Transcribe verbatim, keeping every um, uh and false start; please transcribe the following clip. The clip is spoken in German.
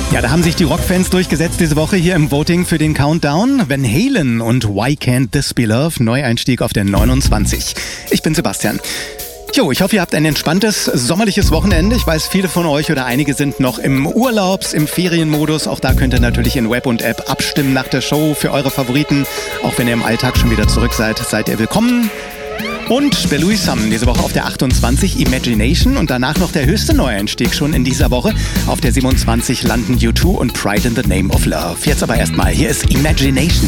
Ja, da haben sich die Rockfans durchgesetzt diese Woche hier im Voting für den Countdown. Van Halen und Why Can't This Be Love? Neueinstieg auf der neunundzwanzig. Ich bin Sebastian. Jo, ich hoffe, ihr habt ein entspanntes, sommerliches Wochenende. Ich weiß, viele von euch oder einige sind noch im Urlaubs-, im Ferienmodus. Auch da könnt ihr natürlich in Web und App abstimmen nach der Show für eure Favoriten. Auch wenn ihr im Alltag schon wieder zurück seid, seid ihr willkommen. Und der Louis Sum diese Woche auf der achtundzwanzig, Imagination. Und danach noch der höchste Neueinstieg schon in dieser Woche. Auf der siebenundzwanzig landen U zwei und Pride in the Name of Love. Jetzt aber erstmal, hier ist Imagination.